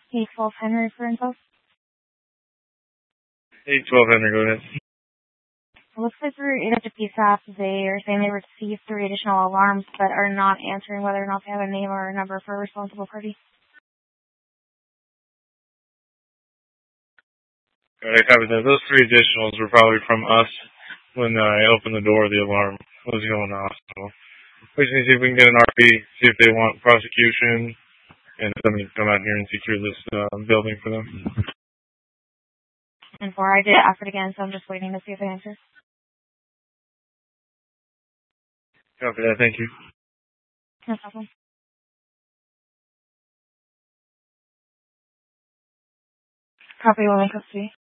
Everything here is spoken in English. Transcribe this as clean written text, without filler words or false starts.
812 Henry for info. 812 Henry, go ahead. It looks like through AWPSAP, they are saying they received 3 additional alarms, but are not answering whether or not they have a name or a number for a responsible party. Alright, copy that. Those 3 additionals were probably from us when I opened the door. The alarm was going off. So we just need to see if we can get an RP, see if they want prosecution, and if somebody can come out here and secure this building for them. And 4, I did ask it again, so I'm just waiting to see if they answer. Copy that. Thank you. No problem. Copy, woman custody.